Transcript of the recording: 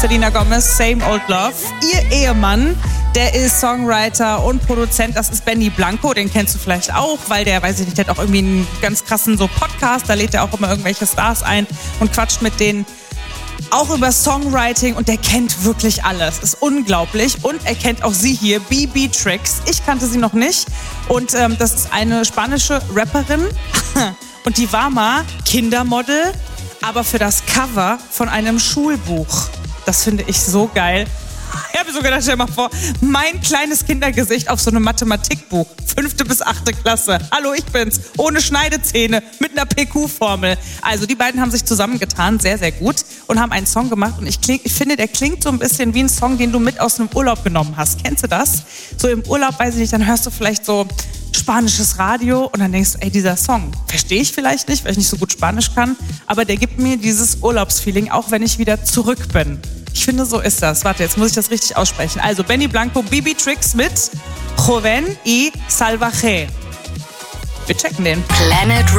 Selena Gomez, Same Old Love. Ihr Ehemann, der ist Songwriter und Produzent, das ist Benny Blanco, den kennst du vielleicht auch, weil der, weiß ich nicht, der hat auch irgendwie einen ganz krassen so Podcast, da lädt er auch immer irgendwelche Stars ein und quatscht mit denen auch über Songwriting und der kennt wirklich alles, ist unglaublich und er kennt auch sie hier, BB Tricks, ich kannte sie noch nicht und das ist eine spanische Rapperin und die war mal Kindermodel, aber für das Cover von einem Schulbuch. Das finde ich so geil. Ich habe mir so gedacht, stell dir mal vor, mein kleines Kindergesicht auf so einem Mathematikbuch. 5. bis 8. Klasse. Hallo, ich bin's. Ohne Schneidezähne, mit einer PQ-Formel. Also die beiden haben sich zusammengetan, sehr, sehr gut. Und haben einen Song gemacht. Und ich finde, der klingt so ein bisschen wie ein Song, den du mit aus einem Urlaub genommen hast. Kennst du das? So im Urlaub, weiß ich nicht, dann hörst du vielleicht so spanisches Radio und dann denkst du, ey, dieser Song verstehe ich vielleicht nicht, weil ich nicht so gut Spanisch kann, aber der gibt mir dieses Urlaubsfeeling, auch wenn ich wieder zurück bin. Ich finde, so ist das. Warte, jetzt muss ich das richtig aussprechen. Also Benny Blanco, BB Tricks mit Joven y Salvaje. Wir checken den. Planet